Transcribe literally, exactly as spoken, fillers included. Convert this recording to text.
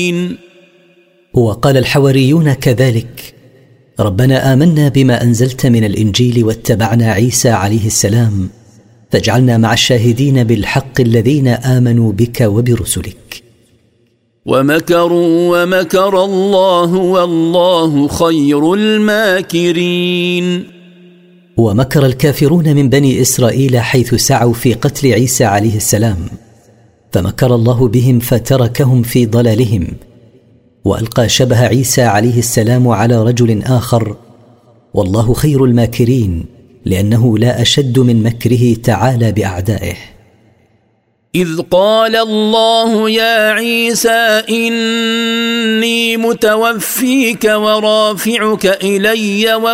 وقال الحواريون كذلك: ربنا آمنا بما أنزلت من الإنجيل واتبعنا عيسى عليه السلام فاجعلنا مع الشاهدين بالحق الذين آمنوا بك وبرسلك. ومكروا ومكر الله والله خير الماكرين. ومكر الكافرون من بني إسرائيل حيث سعوا في قتل عيسى عليه السلام، فمكر الله بهم فتركهم في ضلالهم، وألقى شبه عيسى عليه السلام على رجل آخر، والله خير الماكرين لأنه لا أشد من مكره تعالى بأعدائه. إذ قال الله يا عيسى إني متوفيك ورافعك إلي